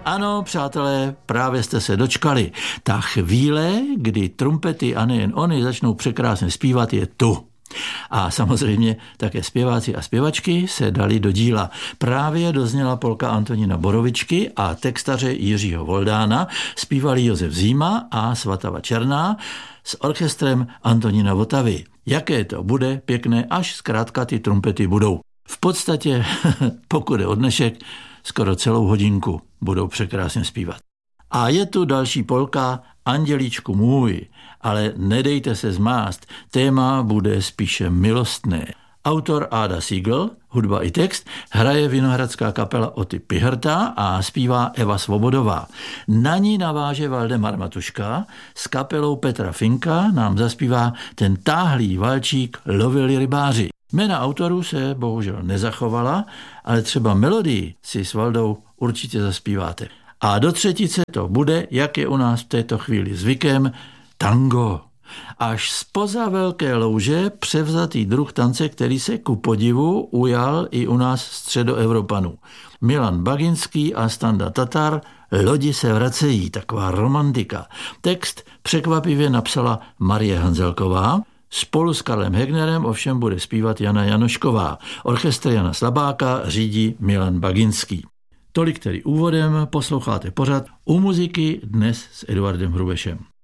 Ano, přátelé, právě jste se dočkali. Ta chvíle, kdy trumpety a nejen oni začnou překrásně zpívat, je tu. A samozřejmě také zpěváci a zpěvačky se dali do díla. Právě dozněla polka Antonína Borovičky a textaře Jiřího Voldána, zpívali Josef Zíma a Svatava Černá s orchestrem Antonína Votavy. Jaké to bude pěkné, až zkrátka ty trumpety budou. V podstatě, pokud je o dnešek, skoro celou hodinku budou překrásně zpívat. A je tu další polka Andělíčku můj, ale nedejte se zmást, téma bude spíše milostné. Autor Áda Siegel, hudba i text, hraje vinohradská kapela Oty Pihrta a zpívá Eva Svobodová. Na ní naváže Valdemar Matuška, s kapelou Petra Finka nám zaspívá ten táhlý valčík Lovili rybáři. Jména autorů se bohužel nezachovala, ale třeba melodii si s Valdou určitě zaspíváte. A do třetice to bude, jak je u nás v této chvíli zvykem, tango. Až zpoza Velké louže převzatý druh tance, který se ku podivu ujal i u nás středoevropanů. Milan Baginský a Standa Tatar, Lodi se vracejí, taková romantika. Text překvapivě napsala Marie Hanzelková, spolu s Karlem Hegnerem ovšem bude zpívat Jana Janošková. Orchestr Jana Slabáka řídí Milan Baginský. Tolik tedy úvodem, posloucháte pořad U muziky dnes s Eduardem Hrubešem.